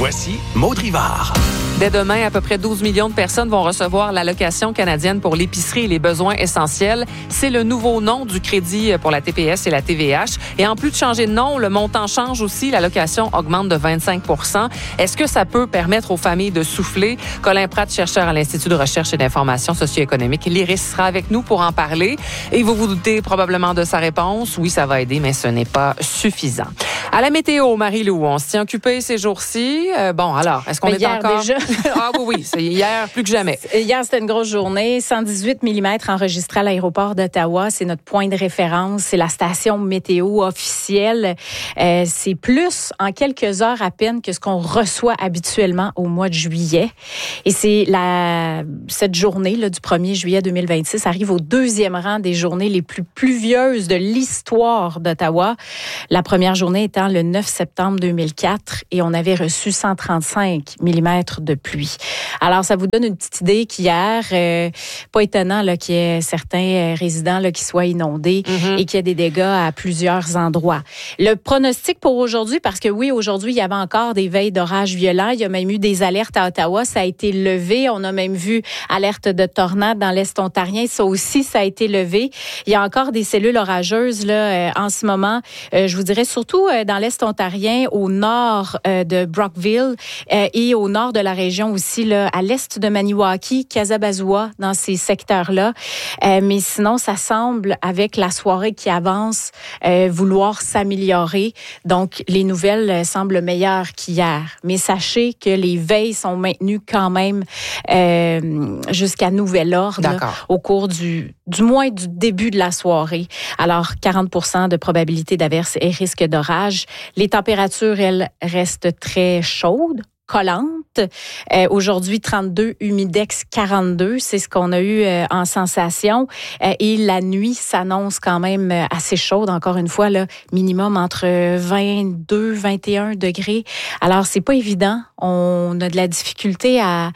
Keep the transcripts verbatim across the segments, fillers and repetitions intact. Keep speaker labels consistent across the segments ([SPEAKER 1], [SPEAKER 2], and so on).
[SPEAKER 1] Voici Maud Rivard.
[SPEAKER 2] Dès demain, à peu près douze millions de personnes vont recevoir l'allocation canadienne pour l'épicerie et les besoins essentiels. C'est le nouveau nom du crédit pour la T P S et la T V H. Et en plus de changer de nom, le montant change aussi. L'allocation augmente de vingt-cinq pour cent. Est-ce que ça peut permettre aux familles de souffler? Colin Pratt, chercheur à l'Institut de recherche et d'information socio-économique, l'I R I S, sera avec nous pour en parler. Et vous vous doutez probablement de sa réponse. Oui, ça va aider, mais ce n'est pas suffisant. À la météo, Marie-Lou, on se tient occupé ces jours-ci. Euh, bon, alors, est-ce qu'on
[SPEAKER 3] mais
[SPEAKER 2] est encore...
[SPEAKER 3] Déjà...
[SPEAKER 2] ah oui, oui, c'est hier plus que jamais.
[SPEAKER 3] Hier, c'était une grosse journée. cent dix-huit millimètres enregistrés à l'aéroport d'Ottawa. C'est notre point de référence. C'est la station météo officielle. Euh, c'est plus en quelques heures à peine que ce qu'on reçoit habituellement au mois de juillet. Et c'est la cette journée là, du premier juillet deux mille vingt-six arrive au deuxième rang des journées les plus pluvieuses de l'histoire d'Ottawa. La première journée étant le neuf septembre deux mille quatre et on avait reçu cent trente-cinq millimètres de pluie. Alors, ça vous donne une petite idée qu'hier, euh, pas étonnant là, qu'il y ait certains résidents là, qui soient inondés mm-hmm. et qu'il y ait des dégâts à plusieurs endroits. Le pronostic pour aujourd'hui, parce que oui, aujourd'hui, il y avait encore des veilles d'orages violents. Il y a même eu des alertes à Ottawa. Ça a été levé. On a même vu alerte de tornade dans l'Est ontarien. Ça aussi, ça a été levé. Il y a encore des cellules orageuses là, euh, en ce moment. Euh, je vous dirais surtout euh, dans l'Est ontarien, au nord euh, de Brockville euh, et au nord de la région aussi, là, à l'est de Maniwaki, Casabazua, dans ces secteurs-là. Euh, mais sinon, ça semble, avec la soirée qui avance, euh, vouloir s'améliorer. Donc, les nouvelles euh, semblent meilleures qu'hier. Mais sachez que les veilles sont maintenues quand même euh, jusqu'à nouvel ordre là, au cours du, du moins du début de la soirée. Alors, quarante pour cent de probabilité d'averse et risque d'orage. Les températures, elles, restent très chaudes, collantes. Euh, aujourd'hui, trente-deux, humidex quarante-deux, c'est ce qu'on a eu euh, en sensation. Euh, et la nuit s'annonce quand même euh, assez chaude, encore une fois, là, minimum entre vingt-deux, vingt et un degrés. Alors, c'est pas évident. On a de la difficulté à,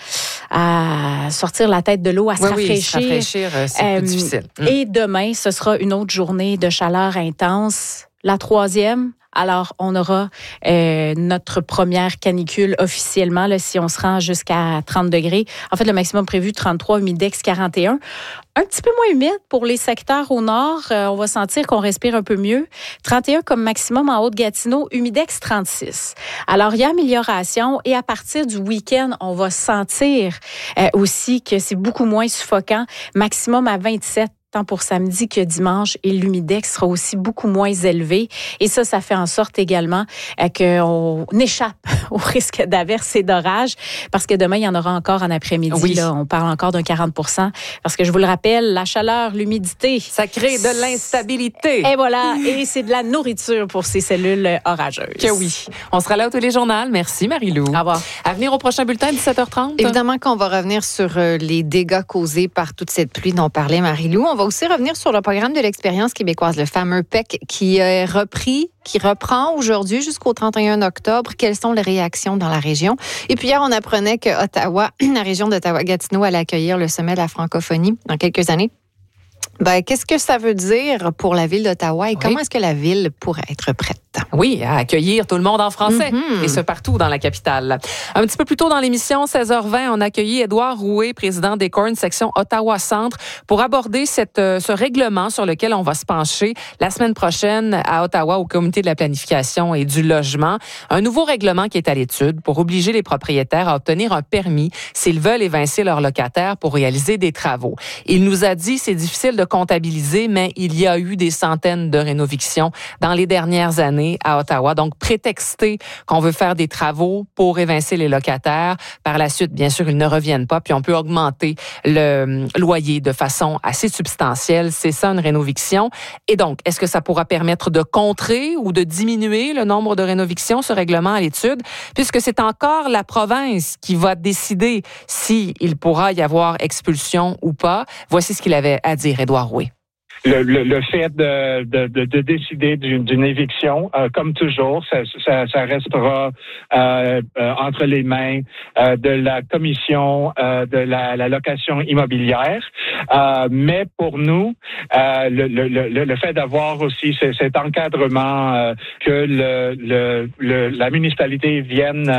[SPEAKER 3] à sortir la tête de l'eau, à se
[SPEAKER 2] oui,
[SPEAKER 3] rafraîchir.
[SPEAKER 2] Oui, se rafraîchir, euh, c'est euh, plus difficile. Mm.
[SPEAKER 3] Et demain, ce sera une autre journée de chaleur intense. La troisième, alors, on aura euh, notre première canicule officiellement, là, si on se rend jusqu'à trente degrés. En fait, le maximum prévu, trente-trois, humidex quarante et un. Un petit peu moins humide pour les secteurs au nord. Euh, on va sentir qu'on respire un peu mieux. trente et un comme maximum en Haute-Gatineau, humidex trente-six. Alors, il y a amélioration et à partir du week-end, on va sentir euh, aussi que c'est beaucoup moins suffocant. Maximum à vingt-sept. Tant pour samedi que dimanche, et l'humidex sera aussi beaucoup moins élevé. Et ça, ça fait en sorte également euh, qu'on échappe au risque d'averse et d'orage, parce que demain, il y en aura encore en après-midi.
[SPEAKER 2] Oui.
[SPEAKER 3] Là, on parle encore d'un quarante pour cent, parce que je vous le rappelle, la chaleur, l'humidité...
[SPEAKER 2] Ça crée de l'instabilité.
[SPEAKER 3] Et voilà, et c'est de la nourriture pour ces cellules orageuses.
[SPEAKER 2] Que oui. On sera là au téléjournal. Merci, Marie-Lou.
[SPEAKER 3] Au revoir.
[SPEAKER 2] À venir au prochain bulletin, dix-sept heures trente.
[SPEAKER 4] Évidemment qu'on va revenir sur les dégâts causés par toute cette pluie dont parlait Marie-Lou. On va aussi revenir sur le programme de l'expérience québécoise, le fameux P E C, qui est repris, qui reprend aujourd'hui jusqu'au trente et un octobre. Quelles sont les réactions dans la région? Et puis hier, on apprenait que Ottawa, la région d'Ottawa-Gatineau, allait accueillir le sommet de la francophonie dans quelques années. Ben, qu'est-ce que ça veut dire pour la ville d'Ottawa et oui. comment est-ce que la ville pourrait être prête?
[SPEAKER 2] Oui, à accueillir tout le monde en français, mm-hmm. et ce partout dans la capitale. Un petit peu plus tôt dans l'émission, seize heures vingt, on a accueilli Édouard Rouet, président d'Acorn, section Ottawa-Centre, pour aborder cette, ce règlement sur lequel on va se pencher la semaine prochaine à Ottawa au comité de la planification et du logement. Un nouveau règlement qui est à l'étude pour obliger les propriétaires à obtenir un permis s'ils veulent évincer leurs locataires pour réaliser des travaux. Il nous a dit c'est difficile de comptabiliser, mais il y a eu des centaines de rénovictions dans les dernières années à Ottawa. Donc, prétexter qu'on veut faire des travaux pour évincer les locataires. Par la suite, bien sûr, ils ne reviennent pas, puis on peut augmenter le loyer de façon assez substantielle. C'est ça, une rénoviction. Et donc, est-ce que ça pourra permettre de contrer ou de diminuer le nombre de rénovictions, ce règlement à l'étude, puisque c'est encore la province qui va décider s'il pourra y avoir expulsion ou pas. Voici ce qu'il avait à dire, Édouard Rouet.
[SPEAKER 5] Le, le, le fait de, de, de, de décider d'une, d'une éviction, euh, comme toujours, ça, ça, ça restera euh, euh, entre les mains euh, de la commission euh, de la, la location immobilière. Euh, mais pour nous, euh, le, le, le, le fait d'avoir aussi c- cet encadrement, euh, que le, le, le, la municipalité vienne euh,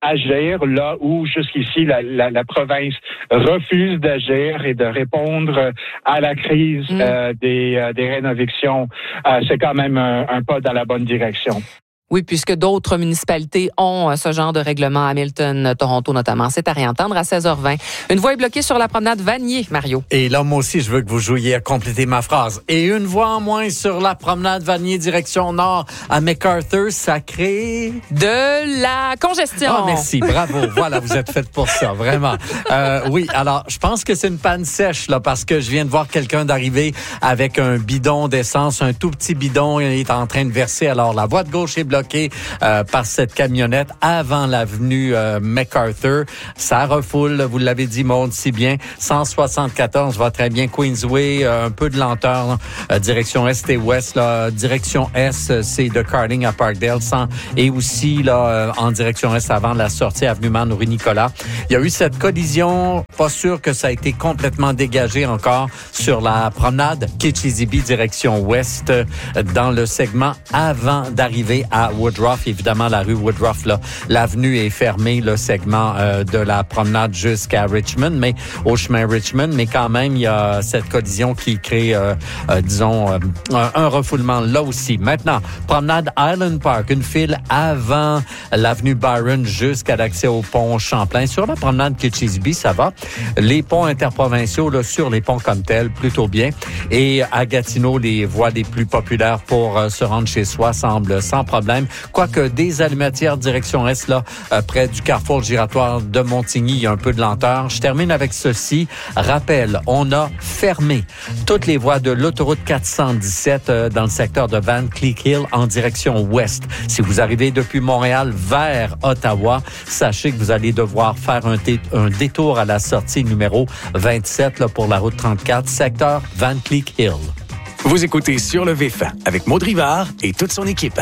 [SPEAKER 5] agir là où jusqu'ici la, la, la province refuse d'agir et de répondre à la crise mmh. euh, des, euh, des rénovictions. Euh, c'est quand même un, un pas dans la bonne direction.
[SPEAKER 2] Oui, puisque d'autres municipalités ont ce genre de règlement, Hamilton, Toronto notamment. C'est à réentendre à seize heures vingt. Une voie est bloquée sur la promenade Vanier, Mario.
[SPEAKER 1] Et là, moi aussi, je veux que vous jouiez à compléter ma phrase. Et une voie en moins sur la promenade Vanier, direction nord à MacArthur, ça crée...
[SPEAKER 2] de la congestion.
[SPEAKER 1] Ah, merci, bravo. Voilà, vous êtes faite pour ça, vraiment. Euh, oui, alors, je pense que c'est une panne sèche, là, parce que je viens de voir quelqu'un d'arriver avec un bidon d'essence, un tout petit bidon, il est en train de verser. Alors, la voie de gauche est bloquée. Euh, par cette camionnette avant l'avenue euh, MacArthur. Ça refoule, vous l'avez dit, Maude, si bien. cent soixante-quatorze va très bien. Queensway, euh, un peu de lenteur, euh, direction est et ouest. Là, direction est, c'est de Carding à Parkdale. Sans, et aussi là, euh, en direction est avant la sortie avenue Manoury-Nicolas. Il y a eu cette collision. Pas sûr que ça a été complètement dégagé encore sur la promenade Kitchissippi, direction ouest, euh, dans le segment avant d'arriver à Woodruff. Évidemment, la rue Woodruff, là, l'avenue est fermée, le segment euh, de la promenade jusqu'à Richmond, mais au chemin Richmond, mais quand même, il y a cette collision qui crée, euh, euh, disons, euh, un, un refoulement là aussi. Maintenant, promenade Island Park, une file avant l'avenue Byron jusqu'à l'accès au pont Champlain. Sur la promenade Kitchissippi, ça va. Les ponts interprovinciaux, là, sur les ponts comme tels, plutôt bien. Et à Gatineau, les voies les plus populaires pour euh, se rendre chez soi semblent sans problème. Quoique des allumetières direction est, là, euh, près du carrefour giratoire de Montigny, il y a un peu de lenteur. Je termine avec ceci. Rappel, on a fermé toutes les voies de l'autoroute quatre cent dix-sept euh, dans le secteur de Van Cleek Hill en direction ouest. Si vous arrivez depuis Montréal vers Ottawa, sachez que vous allez devoir faire un, t- un détour à la sortie numéro vingt-sept là, pour la route trente-quatre, secteur Van Cleek Hill.
[SPEAKER 6] Vous écoutez Sur le vif avec Maude Rivard et toute son équipe.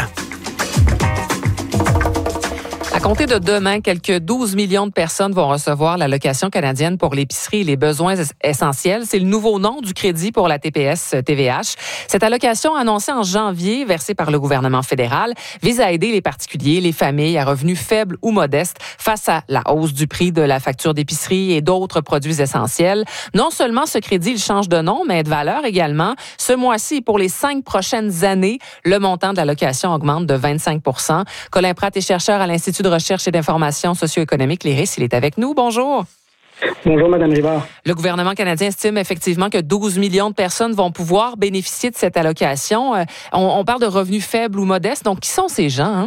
[SPEAKER 2] À compter de demain, quelques douze millions de personnes vont recevoir l'allocation canadienne pour l'épicerie et les besoins essentiels. C'est le nouveau nom du crédit pour la T P S T V H. Cette allocation annoncée en janvier, versée par le gouvernement fédéral, vise à aider les particuliers, les familles à revenus faibles ou modestes face à la hausse du prix de la facture d'épicerie et d'autres produits essentiels. Non seulement ce crédit, il change de nom, mais de valeur également. Ce mois-ci et pour les cinq prochaines années, le montant de l'allocation augmente de vingt-cinq pour cent. Colin Pratt est chercheur à l'Institut de recherche et d'information socio-économique, l'I R I S. Il est avec nous. Bonjour.
[SPEAKER 7] Bonjour, Mme Rivard.
[SPEAKER 2] Le gouvernement canadien estime effectivement que douze millions de personnes vont pouvoir bénéficier de cette allocation. Euh, on, on parle de revenus faibles ou modestes. Donc, qui sont ces gens? Hein?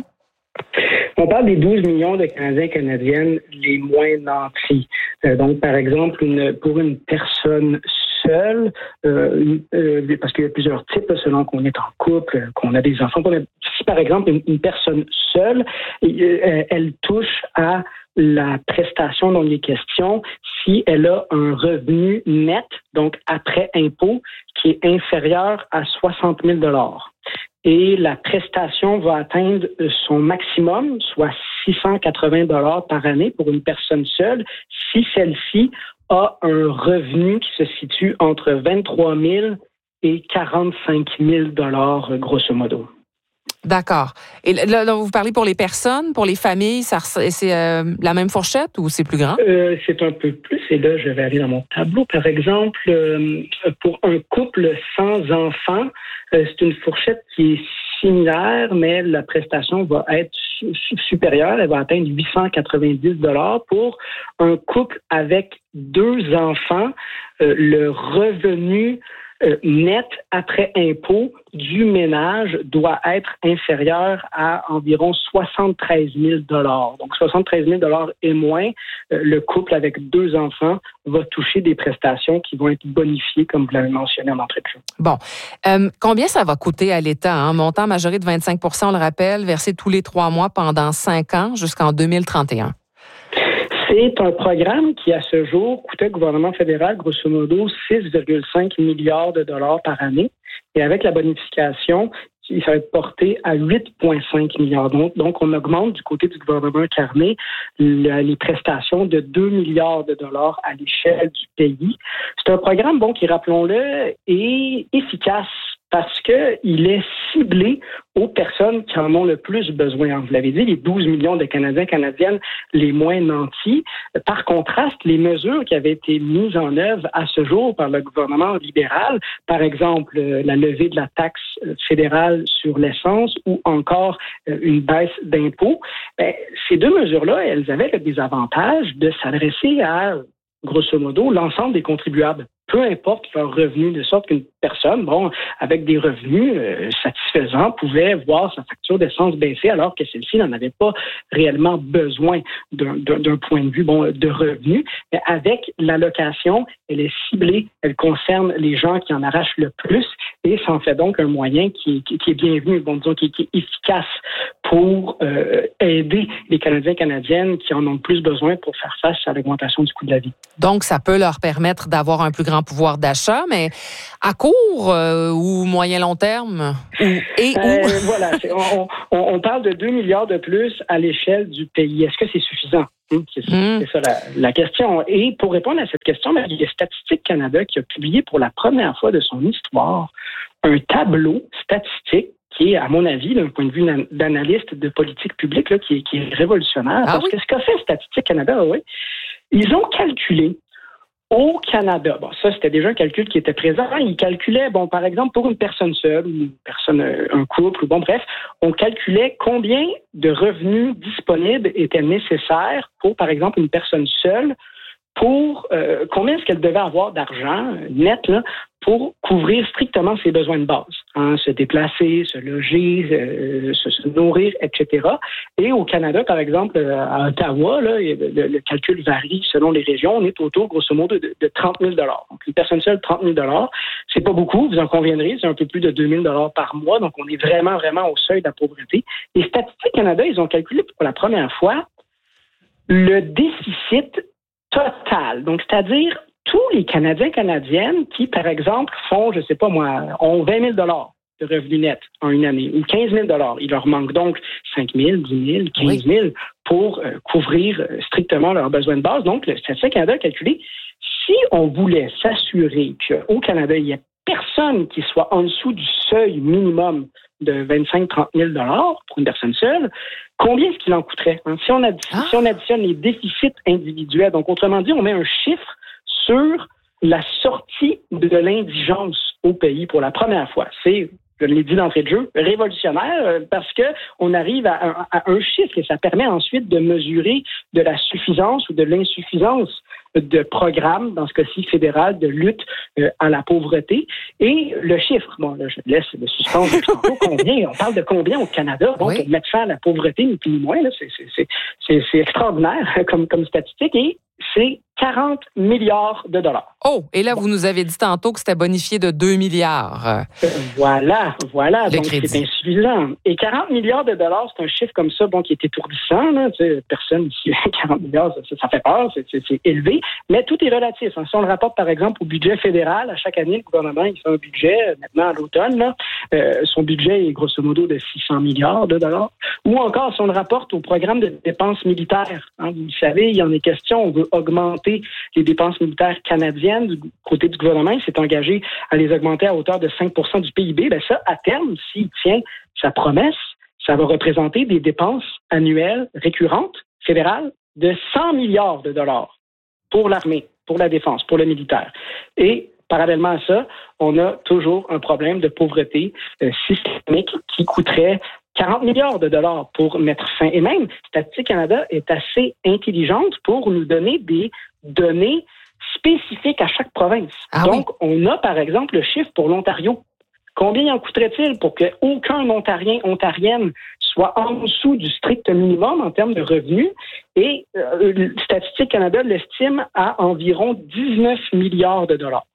[SPEAKER 7] On parle des douze millions de Canadiens et Canadiennes les moins nantis. Euh, donc, par exemple, une, pour une personne seule, euh, euh, parce qu'il y a plusieurs types selon qu'on est en couple, qu'on a des enfants. Si, par exemple, une, une personne seule, euh, elle touche à la prestation dont il est question si elle a un revenu net, donc après impôt, qui est inférieur à soixante mille dollars. Et la prestation va atteindre son maximum, soit six cent quatre-vingts dollars par année pour une personne seule, si celle-ci a un revenu qui se situe entre vingt-trois mille et quarante-cinq mille dollars, grosso modo.
[SPEAKER 2] D'accord. Et là, là, vous parlez pour les personnes, pour les familles, ça, c'est euh, la même fourchette ou c'est plus grand?
[SPEAKER 7] Euh, c'est un peu plus. Et là, je vais aller dans mon tableau. Par exemple, euh, pour un couple sans enfants, euh, c'est une fourchette qui est similaire, mais la prestation va être su- supérieure. Elle va atteindre huit cent quatre-vingt-dix dollars. Pour un couple avec deux enfants, euh, le revenu Euh, net après impôt du ménage doit être inférieur à environ soixante-treize mille dollars. Donc, soixante-treize mille dollars et moins, euh, le couple avec deux enfants va toucher des prestations qui vont être bonifiées, comme vous l'avez mentionné en entrée de jeu.
[SPEAKER 2] Bon. Euh, combien ça va coûter à l'État? Hein? Montant majoré de vingt-cinq pour cent, on le rappelle, versé tous les trois mois pendant cinq ans jusqu'en deux mille trente et un.
[SPEAKER 7] C'est un programme qui, à ce jour, coûtait au gouvernement fédéral, grosso modo, six virgule cinq milliards de dollars par année. Et avec la bonification, il va être porté à huit virgule cinq milliards. Donc, donc, on augmente du côté du gouvernement Carney le, les prestations de deux milliards de dollars à l'échelle du pays. C'est un programme, bon, qui, rappelons-le, est efficace parce qu'il est ciblé aux personnes qui en ont le plus besoin. Vous l'avez dit, les douze millions de Canadiens et Canadiennes les moins nantis. Par contraste, les mesures qui avaient été mises en œuvre à ce jour par le gouvernement libéral, par exemple la levée de la taxe fédérale sur l'essence ou encore une baisse d'impôts, ben, ces deux mesures-là, elles avaient le désavantage de s'adresser à, grosso modo, l'ensemble des contribuables. Peu importe leur revenu, de sorte qu'une personne, bon, avec des revenus euh, satisfaisants, pouvait voir sa facture d'essence baisser alors que celle-ci n'en avait pas réellement besoin d'un, d'un, d'un point de vue bon, de revenu. Mais avec l'allocation, elle est ciblée, elle concerne les gens qui en arrachent le plus et ça en fait donc un moyen qui, qui, qui est bienvenu, bon, disons, qui, qui est efficace pour euh, aider les Canadiens et Canadiennes qui en ont le plus besoin pour faire face à l'augmentation du coût de la vie.
[SPEAKER 2] Donc, ça peut leur permettre d'avoir un plus grand pouvoir d'achat, mais à court euh, ou moyen long terme? Ou, et
[SPEAKER 7] euh,
[SPEAKER 2] où?
[SPEAKER 7] Voilà, on, on, on parle de deux milliards de plus à l'échelle du pays. Est-ce que c'est suffisant? C'est ça, mmh. c'est ça la, la question. Et pour répondre à cette question, il y a Statistique Canada qui a publié pour la première fois de son histoire un tableau statistique qui est, à mon avis, d'un point de vue d'analyste de politique publique, là, qui, est, qui est révolutionnaire. Ah, parce oui? que ce qu'a fait Statistique Canada, oui, ils ont calculé au Canada, bon, ça, c'était déjà un calcul qui était présent. Ils calculaient, bon, par exemple, pour une personne seule, une personne, un couple, ou bon, bref, on calculait combien de revenus disponibles étaient nécessaires pour, par exemple, une personne seule, pour euh, combien est-ce qu'elle devait avoir d'argent net là, pour couvrir strictement ses besoins de base, hein, se déplacer, se loger, euh, se, se nourrir, et cetera. Et au Canada, par exemple, à Ottawa, là, le, le calcul varie selon les régions. On est autour, grosso modo, de, de trente mille dollars. Donc, une personne seule, trente mille dollars, c'est pas beaucoup, vous en conviendrez, c'est un peu plus de deux mille dollars par mois. Donc, on est vraiment, vraiment au seuil de la pauvreté. Et Statistique Canada, ils ont calculé pour la première fois le déficit total. Donc, c'est-à-dire tous les Canadiens et Canadiennes qui, par exemple, font, je ne sais pas moi, ont vingt mille dollars de revenus nets en une année ou quinze mille dollars. Il leur manque donc cinq mille, dix mille, quinze mille oui. pour euh, couvrir euh, strictement leurs besoins de base. Donc, le Statistique Canada a calculé, si on voulait s'assurer qu'au Canada, il n'y ait personne qui soit en dessous du seuil minimum de vingt-cinq à trente mille dollars pour une personne seule, combien est-ce qu'il en coûterait? Hein? Si, on additionne, ah. si on additionne les déficits individuels, donc autrement dit, on met un chiffre sur la sortie de l'indigence au pays pour la première fois. C'est, je l'ai dit d'entrée de jeu, révolutionnaire parce que on arrive à un, à un chiffre et ça permet ensuite de mesurer de la suffisance ou de l'insuffisance de programmes, dans ce cas-ci fédéral, de lutte euh, à la pauvreté. Et le chiffre, bon, là, je laisse le suspense de tantôt, combien, on parle de combien au Canada, bon, oui. pour mettre fin à la pauvreté, ni plus ni moins, là, c'est, c'est, c'est, c'est, c'est extraordinaire comme, comme statistique, et c'est quarante milliards de dollars.
[SPEAKER 2] Oh, et là, bon. vous nous avez dit tantôt que c'était bonifié de deux milliards.
[SPEAKER 7] Euh, voilà, voilà,
[SPEAKER 2] le
[SPEAKER 7] donc
[SPEAKER 2] crédit.
[SPEAKER 7] C'est insuffisant. Et quarante milliards de dollars, c'est un chiffre comme ça, bon, qui est étourdissant, là, tu sais, personne ici, quarante milliards, ça, ça fait peur, c'est, c'est, c'est élevé, mais tout est relatif. Hein. Si on le rapporte, par exemple, au budget fédéral, à chaque année, le gouvernement, il fait un budget, maintenant à l'automne, là, euh, son budget est grosso modo de six cents milliards de dollars. Ou encore, si on le rapporte au programme de dépenses militaires, hein, vous le savez, il y en est question, on veut augmenter les dépenses militaires canadiennes. Du côté du gouvernement, il s'est engagé à les augmenter à hauteur de cinq pour cent du P I B. Bien ça, à terme, s'il tient sa promesse, ça va représenter des dépenses annuelles récurrentes fédérales de cent milliards de dollars pour l'armée, pour la défense, pour le militaire. Et parallèlement à ça, on a toujours un problème de pauvreté euh, systémique qui coûterait quarante milliards de dollars pour mettre fin. Et même, Statistique Canada est assez intelligente pour nous donner des données spécifiques à chaque province. Ah Donc, oui. on a, par exemple, le chiffre pour l'Ontario. Combien en coûterait-il pour qu'aucun Ontarien, Ontarienne soit en dessous du strict minimum en termes de revenus? Et euh, Statistique Canada l'estime à environ dix-neuf milliards de dollars.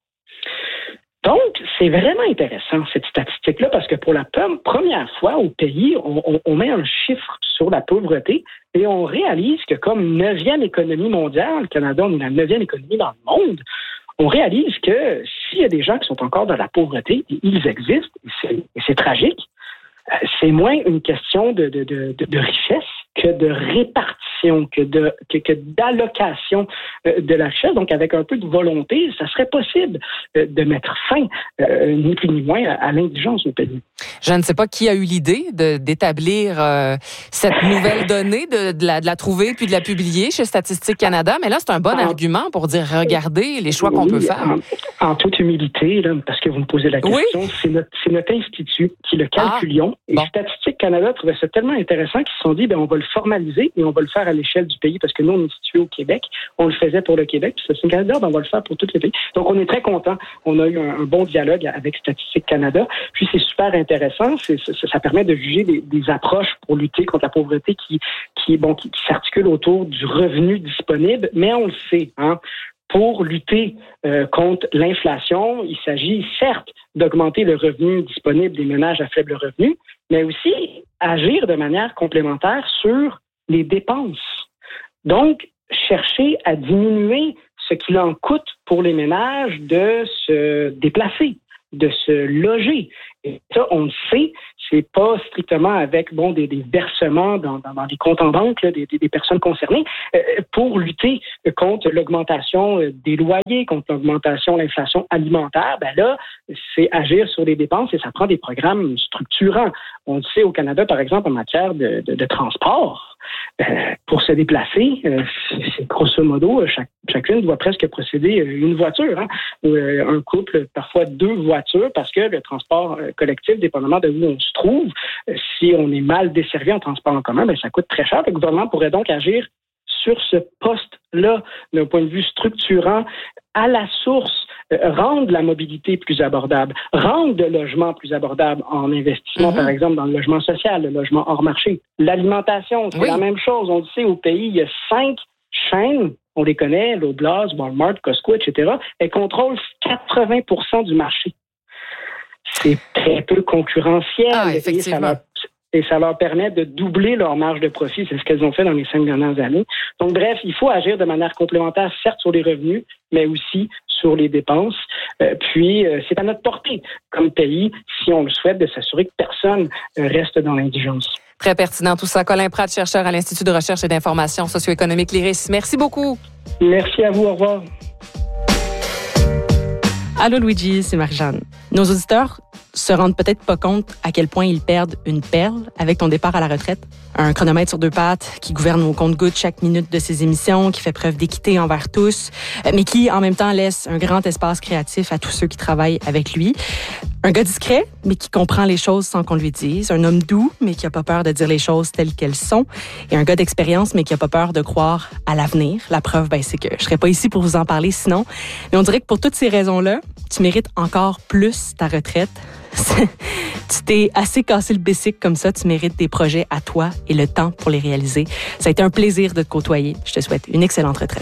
[SPEAKER 7] Donc, c'est vraiment intéressant, cette statistique-là, parce que pour la première fois au pays, on, on, on met un chiffre sur la pauvreté et on réalise que comme neuvième économie mondiale, le Canada, on est la neuvième économie dans le monde, on réalise que s'il y a des gens qui sont encore dans la pauvreté, et ils existent, et c'est, et c'est tragique, c'est moins une question de, de, de, de richesse que de répartition d'extraction que, de, que, que d'allocation euh, de la richesse. Donc, avec un peu de volonté, ça serait possible euh, de mettre fin, euh, ni plus ni moins, à, à l'indigence au pays.
[SPEAKER 2] Je ne sais pas qui a eu l'idée de, d'établir euh, cette nouvelle donnée, de, de, la, de la trouver puis de la publier chez Statistique Canada, mais là, c'est un bon en, argument pour dire, regardez les choix oui, qu'on peut faire.
[SPEAKER 7] En, en toute humilité, là, parce que vous me posez la question, oui. c'est, notre, c'est notre institut qui le calculions. Ah, bon. Et Statistique Canada trouvait ça tellement intéressant qu'ils se sont dit, ben, on va le formaliser et on va le faire à l'échelle du pays, parce que nous, on est situé au Québec. On le faisait pour le Québec, puis Statistique Canada, ben, on va le faire pour tous les pays. Donc, on est très contents. On a eu un, un bon dialogue avec Statistique Canada. Puis, c'est super intéressant. C'est, ça, ça permet de juger des, des approches pour lutter contre la pauvreté qui, qui, bon, qui, qui s'articulent autour du revenu disponible. Mais on le sait, hein, pour lutter euh, contre l'inflation, il s'agit certes d'augmenter le revenu disponible des ménages à faible revenu, mais aussi agir de manière complémentaire sur les dépenses. Donc, chercher à diminuer ce qu'il en coûte pour les ménages de se déplacer, de se loger. Et ça, on le sait, c'est pas strictement avec bon des, des versements dans, dans, dans des comptes en banque là, des, des personnes concernées euh, pour lutter contre l'augmentation des loyers, contre l'augmentation de l'inflation alimentaire. Ben là, c'est agir sur les dépenses et ça prend des programmes structurants. On le sait au Canada, par exemple, en matière de, de, de transport. Euh, pour se déplacer, euh, c'est grosso modo, chaque, chacune doit presque posséder une voiture. Hein, ou euh, un couple, parfois deux voitures, parce que le transport euh, collectif, dépendamment de où on se trouve, euh, si on est mal desservi en transport en commun, ben, ça coûte très cher. Le gouvernement pourrait donc agir sur ce poste-là, d'un point de vue structurant, à la source, euh, rendre la mobilité plus abordable, rendre le logement plus abordable en investissement, mm-hmm. par exemple, dans le logement social, le logement hors marché. L'alimentation, c'est oui. la même chose. On le sait, au pays, il y a cinq chaînes, on les connaît, Loblaws, Walmart, Costco, et cetera. Elles contrôlent quatre-vingts pour cent du marché. C'est très peu concurrentiel.
[SPEAKER 2] Ah, effectivement.
[SPEAKER 7] Et ça leur permet de doubler leur marge de profit. C'est ce qu'elles ont fait dans les cinq dernières années. Donc, bref, il faut agir de manière complémentaire, certes sur les revenus, mais aussi sur les dépenses. Euh, puis, euh, c'est à notre portée, comme pays, si on le souhaite, de s'assurer que personne euh, reste dans l'indigence.
[SPEAKER 2] Très pertinent tout ça. Colin Pratt, chercheur à l'Institut de recherche et d'information socio-économique l'I R I S. Merci beaucoup.
[SPEAKER 7] Merci à vous. Au revoir.
[SPEAKER 8] Allô Luigi, c'est Marie-Jeanne. Nos auditeurs se rendent peut-être pas compte à quel point ils perdent une perle avec ton départ à la retraite. Un chronomètre sur deux pattes qui gouverne au compte-gouttes chaque minute de ses émissions, qui fait preuve d'équité envers tous, mais qui, en même temps, laisse un grand espace créatif à tous ceux qui travaillent avec lui. Un gars discret, mais qui comprend les choses sans qu'on lui dise. Un homme doux, mais qui a pas peur de dire les choses telles qu'elles sont. Et un gars d'expérience, mais qui a pas peur de croire à l'avenir. La preuve, ben, c'est que je serais pas ici pour vous en parler sinon. Mais on dirait que pour toutes ces raisons-là, tu mérites encore plus ta retraite. Tu t'es assez cassé le bicycle comme ça, tu mérites des projets à toi et le temps pour les réaliser. Ça a été un plaisir de te côtoyer. Je te souhaite une excellente retraite.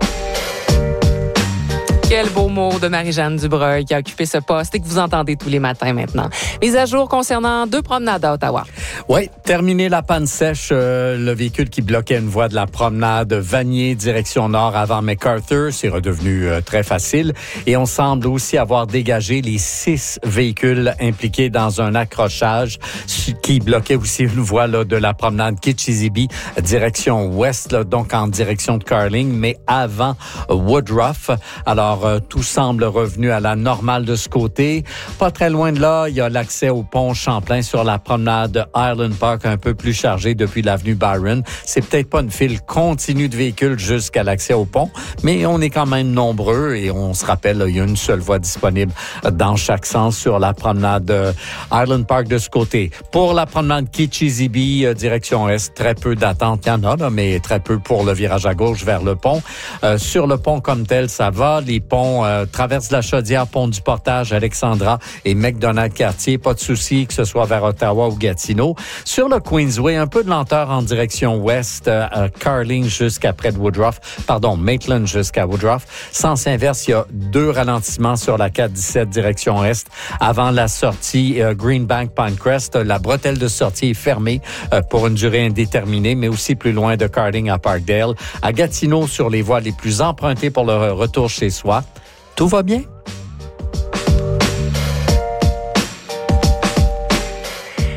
[SPEAKER 2] Quel beau mot de Marie-Jeanne Dubreuil qui a occupé ce poste et que vous entendez tous les matins maintenant. Mise à jour concernant deux promenades à Ottawa.
[SPEAKER 1] Oui, terminé la panne sèche, euh, le véhicule qui bloquait une voie de la promenade Vanier, direction nord avant MacArthur, c'est redevenu euh, très facile. Et on semble aussi avoir dégagé les six véhicules impliqués dans un accrochage qui bloquait aussi une voie là, de la promenade Kitchissippi, direction ouest, là, donc en direction de Carling, mais avant Woodruff. Alors, euh, tout semble revenu à la normale de ce côté. Pas très loin de là, il y a l'accès au pont Champlain sur la promenade Highland Park, un peu plus chargé depuis l'avenue Byron. C'est peut-être pas une file continue de véhicules jusqu'à l'accès au pont, mais on est quand même nombreux et on se rappelle, là, il y a une seule voie disponible dans chaque sens sur la promenade Highland Park de ce côté. Pour la promenade Kitchissippi, euh, direction est, très peu d'attente. Il y en a, là, mais très peu pour le virage à gauche vers le pont. Euh, sur le pont comme tel, ça va. Les ponts euh, traversent la Chaudière, pont du Portage, Alexandra et McDonald-Cartier. Pas de souci que ce soit vers Ottawa ou Gatineau. Sur le Queensway, un peu de lenteur en direction ouest, euh, Carling jusqu'à près de Woodruff. Pardon, Maitland jusqu'à Woodruff. Sens inverse, il y a deux ralentissements sur la quatre dix-sept direction est. Avant la sortie euh, Greenbank-Pinecrest, la bretelle de sortie est fermée euh, pour une durée indéterminée, mais aussi plus loin de Carling à Parkdale. À Gatineau, sur les voies les plus empruntées pour le retour chez soi, tout va bien?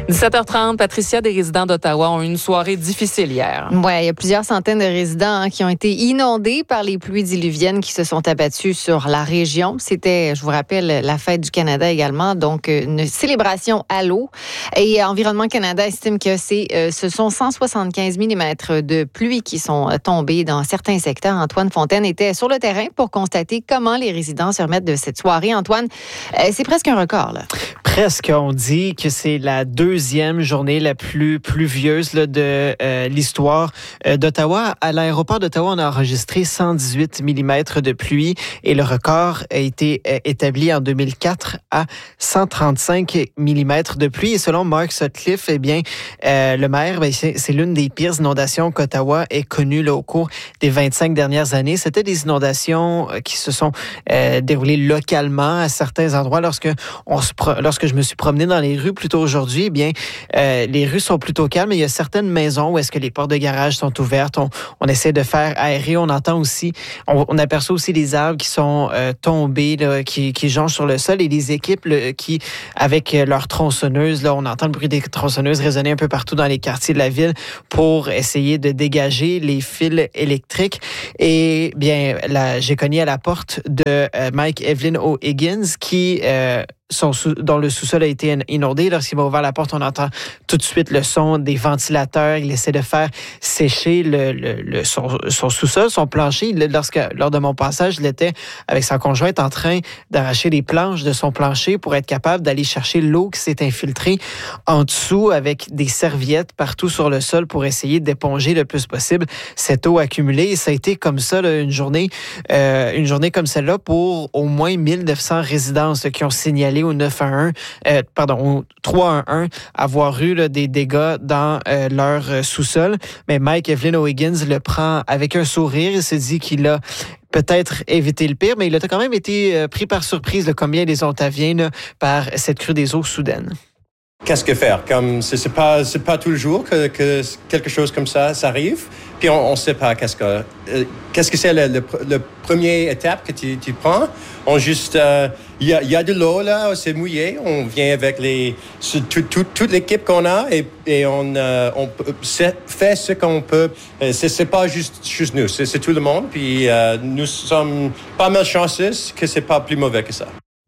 [SPEAKER 2] dix-sept heures trente, Patricia, des résidents d'Ottawa ont eu une soirée difficile hier.
[SPEAKER 4] Oui, il y a plusieurs centaines de résidents hein, qui ont été inondés par les pluies diluviennes qui se sont abattues sur la région. C'était, je vous rappelle, la fête du Canada également, donc une célébration à l'eau. Et Environnement Canada estime que c'est, euh, ce sont cent soixante-quinze millimètres de pluie qui sont tombés dans certains secteurs. Antoine Fontaine était sur le terrain pour constater comment les résidents se remettent de cette soirée. Antoine, euh, c'est presque un record, là.
[SPEAKER 9] Presque, on dit que c'est la deuxième journée la plus pluvieuse là, de euh, l'histoire euh, d'Ottawa. À l'aéroport d'Ottawa, on a enregistré cent dix-huit millimètres de pluie et le record a été euh, établi en deux mille quatre à cent trente-cinq millimètres de pluie. Et selon Mark Sutcliffe, eh bien, euh, le maire, ben, c'est, c'est l'une des pires inondations qu'Ottawa ait connues là, au cours des vingt-cinq dernières années. C'était des inondations qui se sont euh, déroulées localement à certains endroits. Lorsque on se pro- lorsque je me suis promené dans les rues plus tôt aujourd'hui, eh bien, euh, les rues sont plutôt calmes. Il y a certaines maisons où est-ce que les portes de garage sont ouvertes. On, on essaie de faire aérer. On entend aussi, on, on aperçoit aussi les arbres qui sont euh, tombés, là, qui, qui jonchent sur le sol et les équipes là, qui, avec leurs tronçonneuses, là, on entend le bruit des tronçonneuses résonner un peu partout dans les quartiers de la ville pour essayer de dégager les fils électriques. Et bien, là, j'ai cogné à la porte de euh, Mike Evelyn O'Higgins qui euh, Son sous, dont le sous-sol a été inondé. Lorsqu'il m'a ouvert la porte, on entend tout de suite le son des ventilateurs. Il essaie de faire sécher le, le, le, son, son sous-sol, son plancher. Lorsque, lors de mon passage, il était avec sa conjointe en train d'arracher les planches de son plancher pour être capable d'aller chercher l'eau qui s'est infiltrée en dessous avec des serviettes partout sur le sol pour essayer d'éponger le plus possible cette eau accumulée. Et ça a été comme ça, là, une journée, euh, une journée comme celle-là pour au moins mille neuf cents résidences qui ont signalé au neuf un un, euh, pardon, au trois un un, avoir eu là, des dégâts dans euh, leur euh, sous-sol. Mais Mike Evelyn O'Higgins le prend avec un sourire. Il se dit qu'il a peut-être évité le pire, mais il a quand même été euh, pris par surprise, là, comme bien les Ontariens, là, par cette crue des eaux soudaines.
[SPEAKER 10] Qu'est-ce que faire? Comme c'est, c'est pas c'est pas tout le jour que, que quelque chose comme ça, ça arrive. Puis on, on sait pas qu'est-ce que euh, qu'est-ce que c'est le, le, le première étape que tu, tu prends. On juste il euh, y a il y a de l'eau là, c'est mouillé. On vient avec les tout, tout, toute l'équipe qu'on a et, et on euh, on fait ce qu'on peut. C'est c'est pas juste juste nous, c'est, c'est tout le monde. Puis euh, nous sommes pas mal chanceux que c'est pas plus mauvais que ça.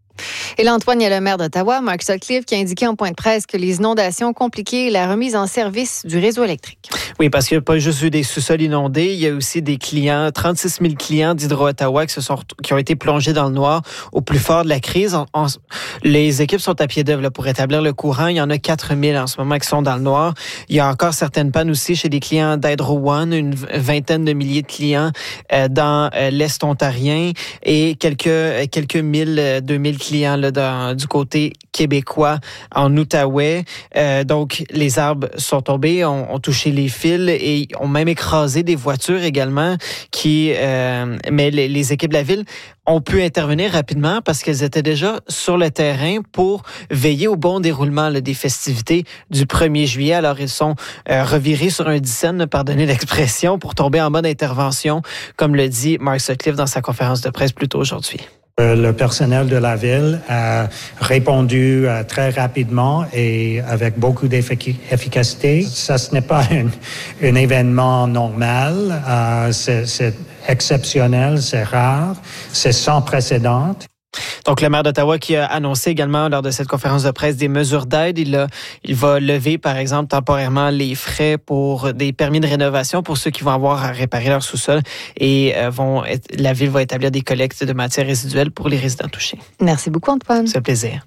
[SPEAKER 4] Et là, Antoine, il y a le maire d'Ottawa, Mark Sutcliffe, qui a indiqué en point de presse que les inondations ont compliqué la remise en service du réseau électrique.
[SPEAKER 9] Oui, parce qu'il n'y a pas juste eu des sous-sols inondés, il y a aussi des clients, trente-six mille clients d'Hydro-Ottawa qui, se sont, qui ont été plongés dans le noir au plus fort de la crise. En, en, les équipes sont à pied d'œuvre là, pour rétablir le courant. Il y en a quatre mille en ce moment qui sont dans le noir. Il y a encore certaines pannes aussi chez des clients d'Hydro One, une vingtaine de milliers de clients euh, dans euh, l'Est ontarien et quelques, quelques mille, deux mille clients là, dans, du côté québécois en Outaouais. Euh, donc, les arbres sont tombés, ont, ont touché les fils et ont même écrasé des voitures également. Qui, euh, mais les, les équipes de la ville ont pu intervenir rapidement parce qu'elles étaient déjà sur le terrain pour veiller au bon déroulement là, des festivités du premier juillet. Alors, ils sont euh, revirés sur un dixaine, pardonnez l'expression, pour tomber en mode intervention, comme le dit Mark Sutcliffe dans sa conférence de presse plus tôt aujourd'hui.
[SPEAKER 11] Le personnel de la ville a répondu euh, très rapidement et avec beaucoup d'efficacité. Ça, ce n'est pas un, un événement normal. Euh, c'est, c'est exceptionnel, c'est rare, c'est sans précédent.
[SPEAKER 9] Donc, le maire d'Ottawa qui a annoncé également lors de cette conférence de presse des mesures d'aide. Il, a, il va lever, par exemple, temporairement les frais pour des permis de rénovation pour ceux qui vont avoir à réparer leur sous-sol et euh, vont être, la ville va établir des collectes de matières résiduelles pour les résidents touchés.
[SPEAKER 4] Merci beaucoup, Antoine.
[SPEAKER 9] C'est un plaisir.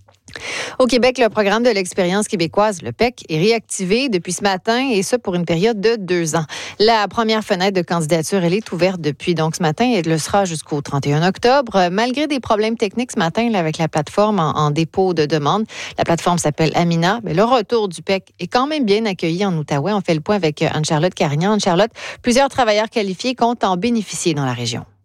[SPEAKER 4] Au Québec, le programme de l'expérience québécoise, le P E C, est réactivé depuis ce matin et ce pour une période de deux ans. La première fenêtre de candidature, elle est ouverte depuis donc ce matin et elle le sera jusqu'au trente et un octobre. Malgré des problèmes techniques ce matin là, avec la plateforme en, en dépôt de demande, la plateforme s'appelle Amina, mais le retour du P E C est quand même bien accueilli en Outaouais. On fait le point avec Anne-Charlotte Carignan. Anne-Charlotte, plusieurs travailleurs qualifiés comptent en bénéficier dans la région.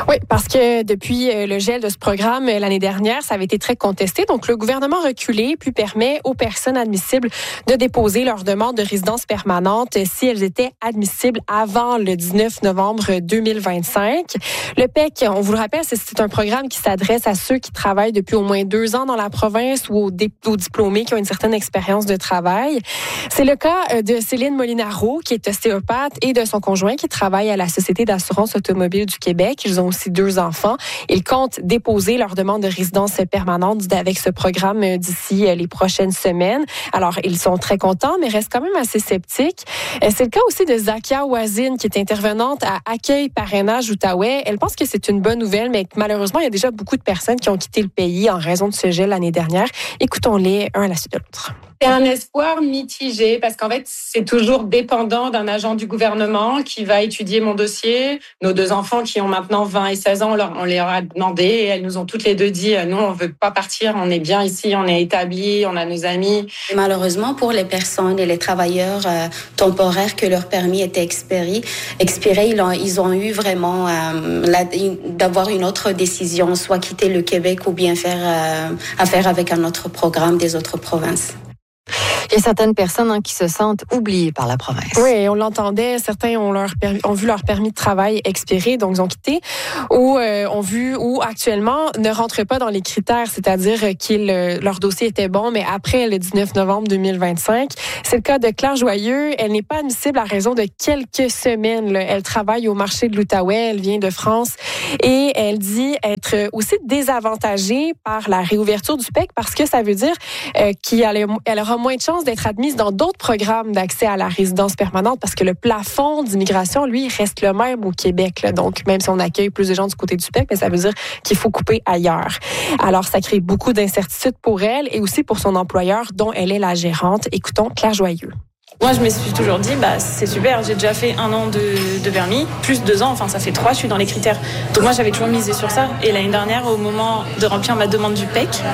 [SPEAKER 12] Oui, parce que depuis le gel de ce programme l'année dernière, ça avait été très contesté. Donc, le gouvernement a reculé puis permet aux personnes admissibles de déposer leur demande de résidence permanente si elles étaient admissibles avant le dix-neuf novembre deux mille vingt-cinq. Le P E C, on vous le rappelle, c'est un programme qui s'adresse à ceux qui travaillent depuis au moins deux ans dans la province ou aux, dé- aux diplômés qui ont une certaine expérience de travail. C'est le cas de Céline Molinaro, qui est ostéopathe, et de son conjoint qui travaille à la Société d'assurance automobile du Québec. Ils ont aussi deux enfants. Ils comptent déposer leur demande de résidence permanente avec ce programme d'ici les prochaines semaines. Alors, ils sont très contents, mais restent quand même assez sceptiques. C'est le cas aussi de Zakia Ouazine, qui est intervenante à Accueil Parrainage Outaouais. Elle pense que c'est une bonne nouvelle, mais que malheureusement, il y a déjà beaucoup de personnes qui ont quitté le pays en raison de ce gel l'année dernière. Écoutons-les un à la suite de l'autre.
[SPEAKER 13] C'est un espoir mitigé parce qu'en fait, c'est toujours dépendant d'un agent du gouvernement qui va étudier mon dossier. Nos deux enfants qui ont maintenant vingt et seize ans, on leur, on leur a demandé et elles nous ont toutes les deux dit « Nous, on veut pas partir, on est bien ici, on est établis, on a nos amis. »
[SPEAKER 14] Et malheureusement, pour les personnes et les travailleurs euh, temporaires que leur permis était expiré, expiré ils, ont, ils ont eu vraiment euh, la, d'avoir une autre décision, soit quitter le Québec ou bien faire euh, affaire avec un autre programme des autres provinces.
[SPEAKER 4] Il y a certaines personnes hein, qui se sentent oubliées par la province.
[SPEAKER 12] Oui, on l'entendait. Certains ont, leur permis, ont vu leur permis de travail expirer, donc ils ont quitté, ou euh, ont vu, ou actuellement ne rentrent pas dans les critères, c'est-à-dire qu'ils leur dossier était bon, mais après le dix-neuf novembre deux mille vingt-cinq. C'est le cas de Claire Joyeux. Elle n'est pas admissible à raison de quelques semaines. Là. Elle travaille au marché de l'Outaouais. Elle vient de France et elle dit être aussi désavantagée par la réouverture du P E C parce que ça veut dire euh, qu'elle aura moins de chances d'être admise dans d'autres programmes d'accès à la résidence permanente parce que le plafond d'immigration, lui, reste le même au Québec. Là. Donc, même si on accueille plus de gens du côté du P E C, mais ça veut dire qu'il faut couper ailleurs. Alors, ça crée beaucoup d'incertitudes pour elle et aussi pour son employeur dont elle est la gérante. Écoutons Claire Joyeux.
[SPEAKER 13] Moi, je me suis toujours dit, bah, c'est super, j'ai déjà fait un an de, de permis, plus deux ans, enfin, ça fait trois, je suis dans les critères. Donc, moi, j'avais toujours misé sur ça. Et l'année dernière, au moment de remplir ma demande du P E C,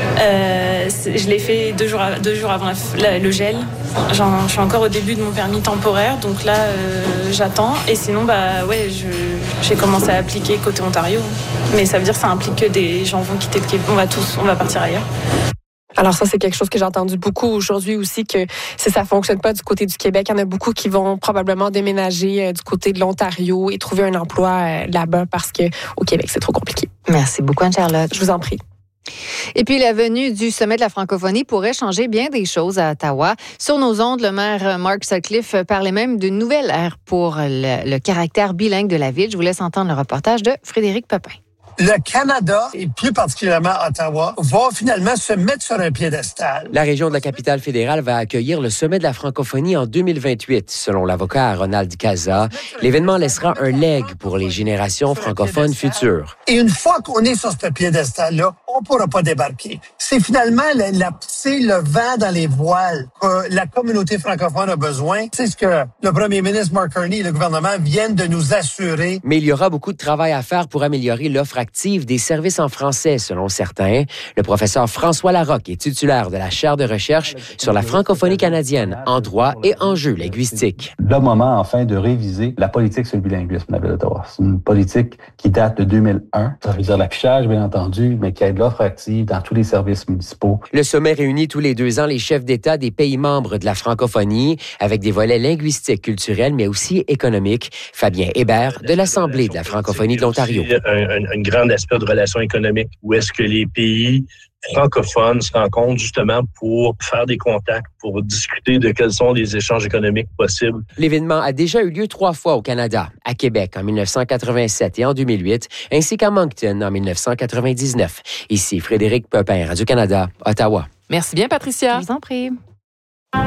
[SPEAKER 13] euh, je l'ai fait deux jours, deux jours avant la, le gel. Genre, je suis encore au début de mon permis temporaire, donc là, euh, j'attends. Et sinon, bah, ouais, je, j'ai commencé à appliquer côté Ontario. Mais ça veut dire que ça implique que des gens vont quitter le Québec. On va tous, on va partir ailleurs.
[SPEAKER 12] Alors ça, c'est quelque chose que j'ai entendu beaucoup aujourd'hui aussi, que si ça fonctionne pas du côté du Québec, il y en a beaucoup qui vont probablement déménager euh, du côté de l'Ontario et trouver un emploi euh, là-bas parce que au Québec, c'est trop compliqué.
[SPEAKER 4] Merci beaucoup, Anne-Charlotte.
[SPEAKER 12] Je vous en prie.
[SPEAKER 4] Et puis, la venue du sommet de la francophonie pourrait changer bien des choses à Ottawa. Sur nos ondes, le maire Mark Sutcliffe parlait même d'une nouvelle ère pour le, le caractère bilingue de la ville. Je vous laisse entendre le reportage de Frédéric Pepin.
[SPEAKER 15] Le Canada, et plus particulièrement Ottawa, va finalement se mettre sur un piédestal.
[SPEAKER 16] La région de la capitale fédérale va accueillir le sommet de la francophonie en deux mille vingt-huit. Selon l'avocat Ronald Casa, l'événement laissera un legs pour les générations francophones futures.
[SPEAKER 15] Et une fois qu'on est sur ce piédestal-là, on ne pourra pas débarquer. C'est finalement la, la, c'est le vent dans les voiles que la communauté francophone a besoin. C'est ce que le premier ministre Mark Carney et le gouvernement viennent de nous assurer.
[SPEAKER 16] Mais il y aura beaucoup de travail à faire pour améliorer l'offre active des services en français, selon certains. Le professeur François Larocque est titulaire de la chaire de recherche sur la francophonie canadienne en droit et enjeux linguistiques.
[SPEAKER 17] Le moment, enfin, de réviser la politique sur le bilinguisme de la Ville d'Ottawa. C'est une politique qui date de deux mille un. Ça veut dire l'affichage, bien entendu, mais qui aide l'offre active dans tous les services municipaux.
[SPEAKER 16] Le sommet réunit tous les deux ans les chefs d'État des pays membres de la francophonie avec des volets linguistiques, culturels, mais aussi économiques. Fabien Hébert de l'Assemblée de la francophonie de l'Ontario.
[SPEAKER 18] Un, un, un grand aspect de relations économiques où est-ce que les pays francophones se rencontrent justement pour faire des contacts, pour discuter de quels sont les échanges économiques possibles.
[SPEAKER 16] L'événement a déjà eu lieu trois fois au Canada, à Québec en dix-neuf cent quatre-vingt-sept et en deux mille huit, ainsi qu'à Moncton en dix-neuf cent quatre-vingt-dix-neuf. Ici Frédéric Pepin, Radio-Canada, Ottawa.
[SPEAKER 2] Merci bien, Patricia.
[SPEAKER 4] Je vous en prie.